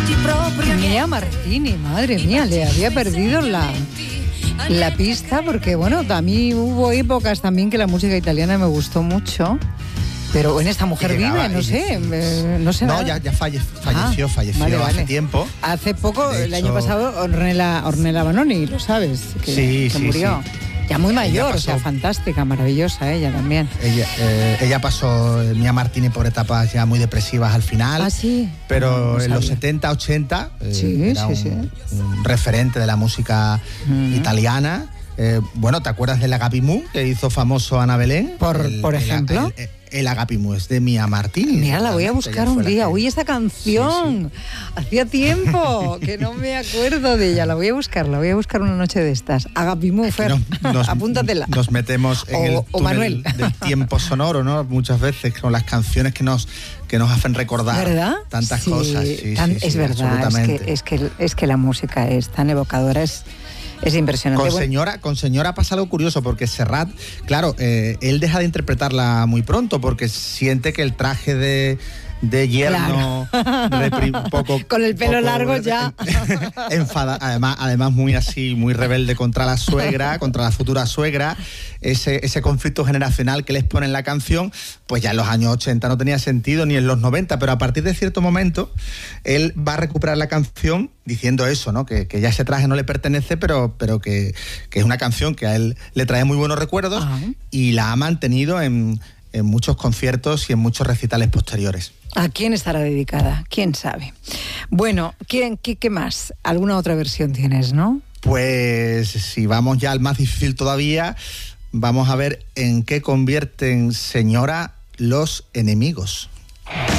Mia Martini, madre mía, le había perdido la pista porque, bueno, a mí hubo épocas también que la música italiana me gustó mucho. Pero en esta mujer vive, no sé. No, ya falleció vale. Hace tiempo. Hace poco, el año pasado, Ornella Vanoni, lo sabes, que murió. Sí. Ya muy mayor, o sea, fantástica, maravillosa ella también. Ella pasó, Mia Martini, por etapas ya muy depresivas al final. Ah, sí. Pero en los 70, 80 era un referente de la música italiana. Bueno, ¿te acuerdas del Agapimú que hizo famoso Ana Belén? Por ejemplo. El Agapimú es de Mia Martini. Mira, la voy a buscar un día. Uy, esa canción. Sí. Hacía tiempo que no me acuerdo de ella. La voy a buscar una noche de estas. Agapimú, Fer. Apúntatela. Nos metemos en el túnel del tiempo sonoro, ¿no? Muchas veces con las canciones que nos hacen recordar, ¿verdad? Tantas cosas. Es verdad, es que la música es tan evocadora, es impresionante. Con Señora pasa algo curioso, porque Serrat, claro, él deja de interpretarla muy pronto porque siente que el traje de yerno, un poco con el pelo largo ya enfada, además muy rebelde contra la suegra, contra la futura suegra. Ese conflicto generacional que les pone en la canción, pues ya en los años 80 no tenía sentido, ni en los 90, pero a partir de cierto momento él va a recuperar la canción diciendo eso, ¿no? Que ya ese traje no le pertenece, pero que es una canción que a él le trae muy buenos recuerdos. Y la ha mantenido en muchos conciertos y en muchos recitales posteriores. ¿A quién estará dedicada? ¿Quién sabe? Bueno, ¿qué más? ¿Alguna otra versión tienes, no? Pues si vamos ya al más difícil todavía, vamos a ver en qué convierten Señora los enemigos.